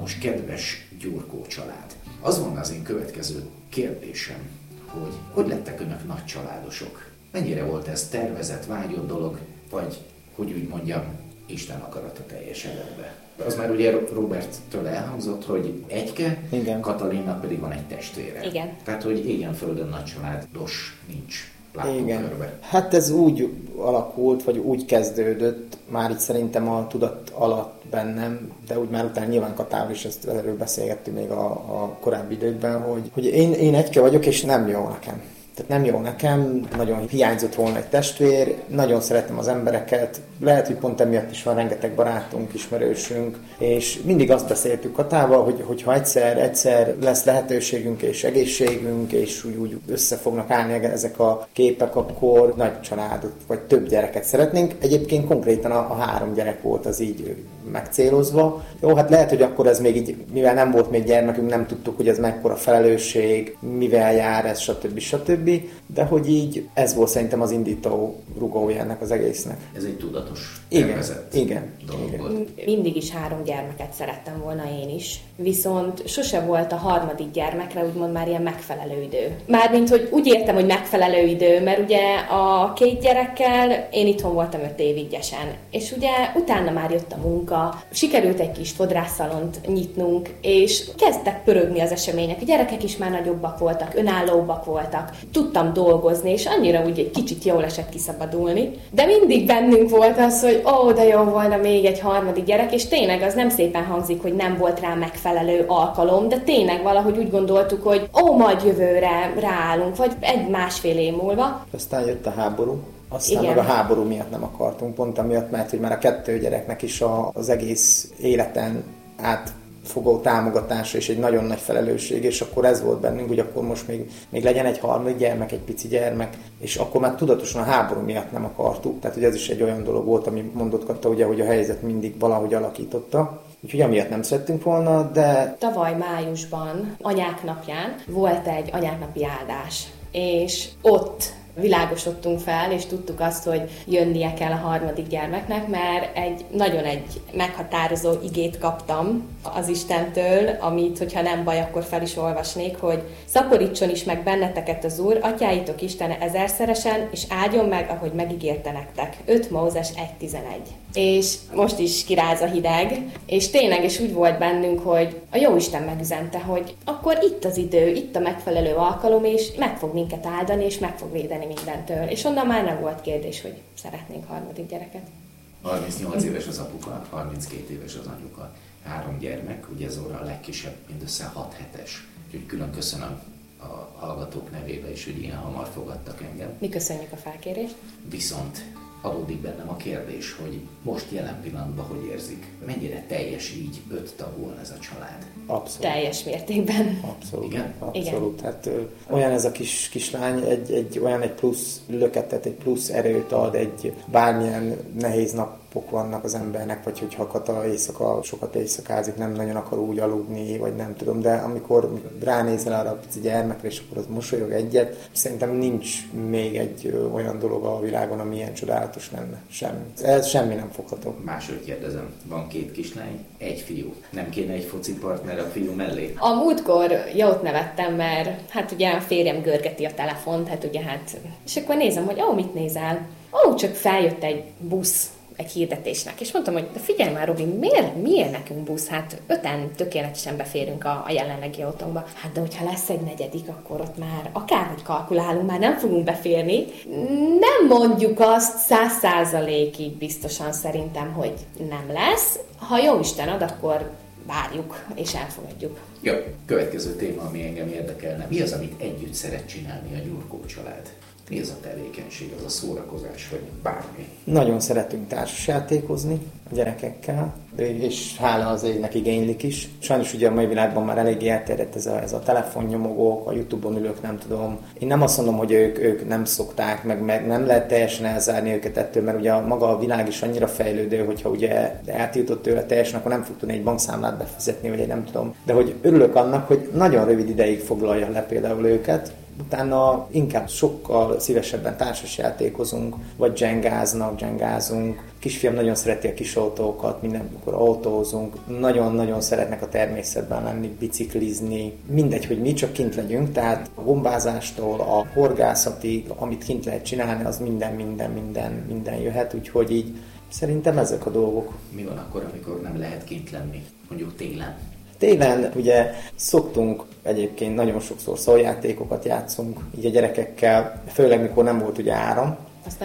most kedves Gyurkó család, az van az én következő kérdésem, hogy lettek önök nagy családosok? Mennyire volt ez tervezett, vágyott dolog, vagy, hogy úgy mondjam, Isten akarata teljesedett be? Az már ugye Roberttől elhangzott, hogy egyke, igen. Katalinnak pedig van egy testvére. Igen. Tehát, hogy égen-földön nagy családos nincs. Látókörbe. Hát ez úgy alakult, vagy úgy kezdődött, már itt szerintem a tudat alatt bennem, de úgy már utána nyilván Katával is erről beszélgettünk még a korábbi időkben, hogy én egyke vagyok, és nem jó nekem. Tehát nem jó nekem, nagyon hiányzott volna egy testvér, nagyon szeretem az embereket, lehet, hogy pont emiatt is van rengeteg barátunk, ismerősünk, és mindig azt beszéltük Katával, hogy ha egyszer lesz lehetőségünk és egészségünk, és úgy össze fognak állni ezek a képek, akkor nagy családot, vagy több gyereket szeretnénk. Egyébként konkrétan a 3 gyerek volt az így megcélozva. Jó, hát lehet, hogy akkor ez még így, mivel nem volt még gyermekünk, nem tudtuk, hogy ez mekkora felelősség, mivel jár ez, stb. De hogy így ez volt szerintem az indító rugója ennek az egésznek. Ez egy tudatos tervezett dolog volt. Mindig is 3 gyermeket szerettem volna én is, viszont sose volt a 3. gyermekre úgymond már ilyen megfelelő idő. Mármint, hogy úgy értem, hogy megfelelő idő, mert ugye a 2 gyerekkel én itthon voltam 5 évig gyesen, és ugye utána már jött a munka, sikerült egy kis fodrásszalont nyitnunk, és kezdtek pörögni az események. A gyerekek is már nagyobbak voltak, önállóbbak voltak, tudtam dolgozni, és annyira úgy egy kicsit jól esett kiszabadulni. De mindig bennünk volt az, hogy de jó volna még egy 3. gyerek, és tényleg az nem szépen hangzik, hogy nem volt rá megfelelő alkalom, de tényleg valahogy úgy gondoltuk, hogy majd jövőre ráállunk, vagy 1-1,5 év múlva. Aztán jött a háború. Aztán meg a háború miatt nem akartunk, pont amiatt, mert hogy már a 2 gyereknek is az egész életen átfogó támogatása és egy nagyon nagy felelősség, és akkor ez volt bennünk, hogy akkor most még legyen egy 3. gyermek, egy pici gyermek, és akkor már tudatosan a háború miatt nem akartuk, tehát hogy ez is egy olyan dolog volt, ami mondott Katta, ugye, hogy a helyzet mindig valahogy alakította. Úgyhogy amiatt nem szerettünk volna, de... Tavaly májusban, anyák napján volt egy anyáknapi áldás, és ott világosodtunk fel, és tudtuk azt, hogy jönnie kell a 3. gyermeknek, mert egy meghatározó igét kaptam az Istentől, amit, hogyha nem baj, akkor fel is olvasnék, hogy szaporítson is meg benneteket az Úr, atyáitok Istene 1000-szeresen, és áldjon meg, ahogy megígérte nektek. 5 Mózes 1.11. És most is kiráz a hideg, és tényleg is úgy volt bennünk, hogy a Jóisten megüzente, hogy akkor itt az idő, itt a megfelelő alkalom, és meg fog minket áldani, és meg fog védeni mindentől. És onnan már nem volt kérdés, hogy szeretnénk 3. gyereket. 38 éves az apuka, 32 éves az anyuka. 3 gyermek, ugye Zóra a legkisebb, mindössze 6 hetes. Úgyhogy külön köszönöm a hallgatók nevébe is, hogy ilyen hamar fogadtak engem. Mi köszönjük a felkérést. Viszont adódik bennem a kérdés, hogy most jelen pillanatban hogy érzik? Mennyire teljes így 5 tagúan ez a család? Abszolút. Teljes mértékben. Abszolút. Igen? Abszolút. Igen. Hát olyan ez a kislány, egy plusz löketet, egy plusz erőt ad, egy bármilyen nehéz napok vannak az embernek, vagy hogyha Kata sokat éjszakázik, nem nagyon akar úgy aludni, vagy nem tudom, de amikor ránézel arra a pici gyermekre, és akkor az mosolyog egyet, szerintem nincs még egy olyan dolog a világon, ami ilyen csodálatos lenne. Semmi. Ez semmi nem fogható. Máshogy kérdezem, van 2 kislány, 1 fiú. Nem kéne egy foci partner a fiú mellé? A múltkor jót nevettem, mert hát ugye a férjem görgeti a telefont, és akkor nézem, hogy mit nézel? Csak feljött egy busz egy hirdetésnek, és mondtam, hogy de figyelj már, Robi, miért nekünk busz? 5-en tökéletesen beférünk a jelenlegi autónkba. De hogyha lesz egy 4., akkor ott már akárhogy kalkulálunk, már nem fogunk beférni. Nem mondjuk azt 100%-ig biztosan szerintem, hogy nem lesz. Ha jó Isten ad, akkor várjuk és elfogadjuk. Jó, következő téma, ami engem érdekelne. Mi az, amit együtt szeret csinálni a Gyurkó család? Mi az a tevékenység, az a szórakozás, vagy bármi? Nagyon szeretünk társasjátékozni a gyerekekkel, és hála az égnek igénylik is. Sajnos ugye a mai világban már eléggé elterjedt ez a telefonnyomogók, a YouTube-on ülők, nem tudom. Én nem azt mondom, hogy ők nem szokták, meg nem lehet teljesen elzárni őket ettől, mert ugye maga a világ is annyira fejlődő, hogyha ugye eltiltott tőle teljesen, akkor nem fog tudni egy bankszámlát befizetni, vagy egy nem tudom. De hogy örülök annak, hogy nagyon rövid ideig foglalja le például őket, utána inkább sokkal szívesebben társasjátékozunk, vagy dzsengázunk. Kisfiam nagyon szereti a kis autókat, mindenkor autózunk, nagyon-nagyon szeretnek a természetben lenni, biciklizni, mindegy, hogy mi, csak kint legyünk, tehát a gombázástól a horgászatig, amit kint lehet csinálni, az minden jöhet, úgyhogy így szerintem ezek a dolgok. Mi van akkor, amikor nem lehet kint lenni, mondjuk télen? Télen ugye szoktunk egyébként nagyon sokszor szójátékokat játszunk, így a gyerekekkel, főleg mikor nem volt ugye áram.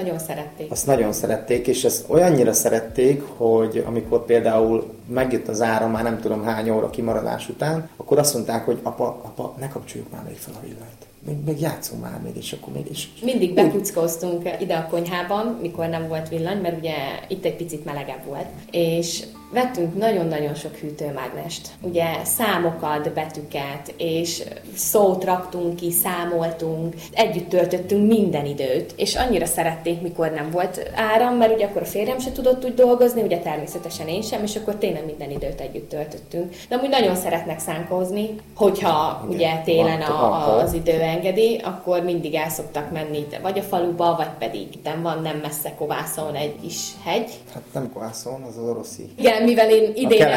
Azt nagyon szerették, és ezt olyannyira szerették, hogy amikor például megjött az áram, már nem tudom hány óra kimaradás után, akkor azt mondták, hogy apa, ne kapcsoljuk már még fel a villanyt. Még játszunk már még, és akkor mégis. Mindig bekuckóztunk ide a konyhában, mikor nem volt villany, mert ugye itt egy picit melegebb volt, és vettünk nagyon-nagyon sok hűtőmágnest. Ugye számokat, betűket, és szót raktunk ki, számoltunk, együtt töltöttünk minden időt, és annyira szerették, mikor nem volt áram, mert ugye akkor a férjem se tudott úgy dolgozni, ugye természetesen én sem, és akkor tényleg minden időt együtt töltöttünk. De amúgy nagyon szeretnek szánkózni, hogyha ugye télen az idő engedi, akkor mindig el szoktak menni vagy a faluba, vagy pedig van nem messze Kovászon egy kis hegy. Hát nem Kovászon, az az oroszi. Igen, mivel én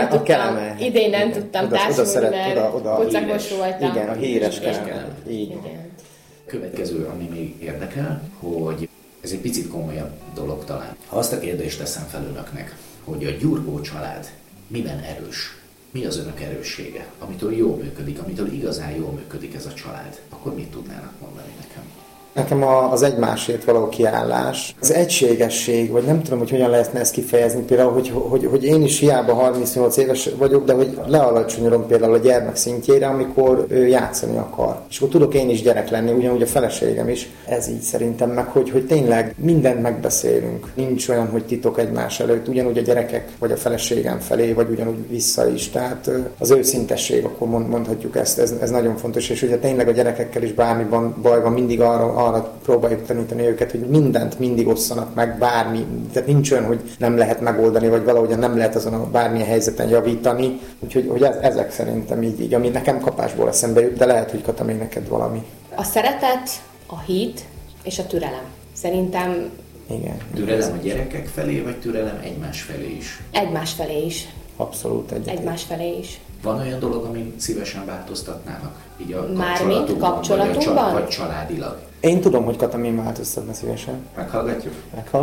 idén nem tudtam társulni, mert kocakos voltam. Igen, a híres Keleme. Igen. Következő, ami még érdekel, hogy ez egy picit komolyabb dolog talán. Ha azt a kérdést teszem fel önöknek, hogy a Gyurkó család miben erős, mi az önök erőssége, amitől jól működik, amitől igazán jól működik ez a család, akkor mit tudnának mondani nekem? Nekem az egymásért való kiállás, az egységesség, vagy nem tudom, hogy hogyan lehetne ezt kifejezni, például, hogy én is hiába 38 éves vagyok, de hogy lealacsonyodom például a gyermek szintjére, amikor ő játszani akar. És akkor tudok én is gyerek lenni, ugyanúgy a feleségem is. Ez így szerintem meg, hogy tényleg mindent megbeszélünk. Nincs olyan, hogy titok egymás előtt, ugyanúgy a gyerekek, vagy a feleségem felé, vagy ugyanúgy vissza is. Tehát az őszintesség, akkor mondhatjuk ezt, ez nagyon fontos, és ugye tényleg a gyerekekkel is bármi baj van, mindig arra próbáljuk tanítani őket, hogy mindent mindig osszanak meg, bármi. Tehát nincs olyan, hogy nem lehet megoldani, vagy valahogyan nem lehet azon a bármilyen helyzeten javítani. Úgyhogy ezek szerintem így, ami nekem kapásból eszembe jut, de lehet, hogy Kata még neked valami. A szeretet, a hit és a türelem. Szerintem... Igen. Türelem a gyerekek felé, vagy türelem egymás felé is? Egymás felé is. Abszolút egyetlen. Egymás felé is. Van olyan dolog, amin szívesen változtatnának? Így a kapcsolatunkban? Vagy családilag? Én tudom, hogy Kata min változtatna szívesen. Meghallgatjuk?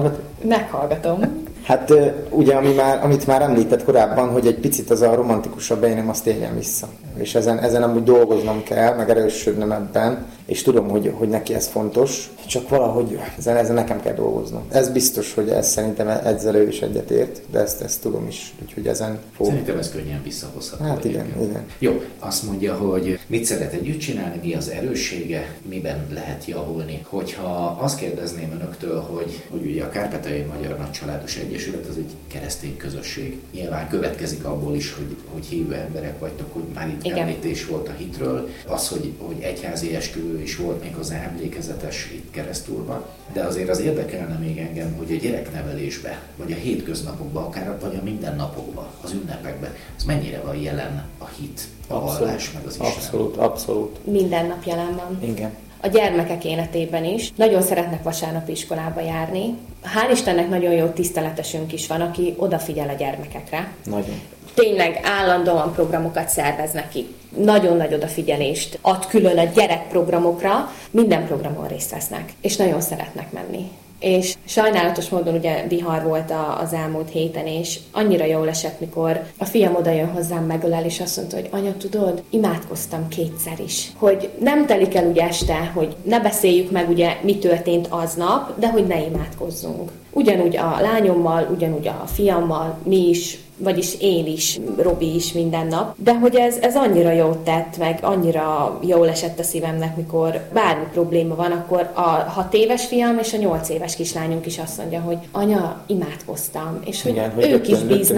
Meghallgatom. Hát ugye, amit már említett korábban, hogy egy picit az a romantikusabb én azt éljen vissza. És ezen amúgy dolgoznom kell, meg erősödnöm ebben, és tudom, hogy neki ez fontos, csak valahogy ezen nekem kell dolgoznom. Ez biztos, hogy ez szerintem ezzel ő is egyetért, de ezt tudom is, úgyhogy ezen fogom. Szerintem ez könnyen visszahozható. Hát igen. Jó, azt mondja, hogy mit szeret együtt csinálni, mi az erőssége, miben lehet javulni. Hogyha azt kérdezném önöktől, hogy ugye a Kárpátaljai Magyar Nagycsaládos Egyesület az egy keresztény közösség. Nyilván következik abból is, hogy hívő emberek vagytok, hogy már itt említés volt a hitről. Az, hogy egyházi esküvő is volt méghozzá emlékezetes itt Keresztúrban. De azért az érdekelne még engem, hogy a gyereknevelésbe, vagy a hétköznapokban, akár vagy a mindennapokban, az ünnepekben, az mennyire van jelen a hit, a vallás, meg az Isten? Abszolút. Minden nap jelen van. Igen. A gyermekek életében is. Nagyon szeretnek vasárnapi iskolába járni. Hál' Istennek nagyon jó tiszteletesünk is van, aki odafigyel a gyermekekre. Nagyon. Tényleg állandóan programokat szervez neki. Nagyon nagy odafigyelést ad külön a gyerekprogramokra. Minden programon részt vesznek, és nagyon szeretnek menni. És sajnálatos módon ugye vihar volt az elmúlt héten, és annyira jól esett, mikor a fiam odajön hozzám, megölel, és azt mondta, hogy anya, tudod, imádkoztam 2-szer is. Hogy nem telik el ugye este, hogy ne beszéljük meg ugye, mi történt aznap, de hogy ne imádkozzunk. Ugyanúgy a lányommal, ugyanúgy a fiammal, mi is, vagyis én is, Robi is minden nap, de hogy ez annyira jót tett, meg annyira jól esett a szívemnek, mikor bármi probléma van, akkor a 6 éves fiam és a 8 éves kislányunk is azt mondja, hogy anya, imádkoztam, és hogy igen, ők is bíznak